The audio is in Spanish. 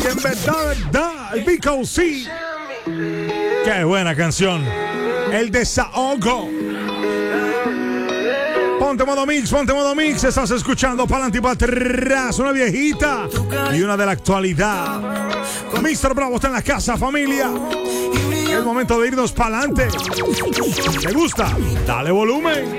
Y en verdad, el Vico sí. Qué buena canción. El desahogo. Ponte modo mix. Estás escuchando pa'lante y para atrás. Una viejita y una de la actualidad. Mr. Bravo está en la casa, familia. Es momento de irnos pa'lante. ¿Te gusta? Dale volumen.